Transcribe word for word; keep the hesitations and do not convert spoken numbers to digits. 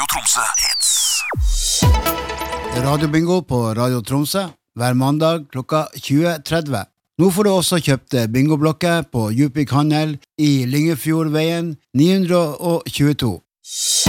Tromsø Hits. Radio Bingo på Radio Tromsø hver mandag klokka tjue tretti. Nå får du også kjøpt bingoblokker på Djupvik Handel i Lyngefjordveien ni hundre tjueto.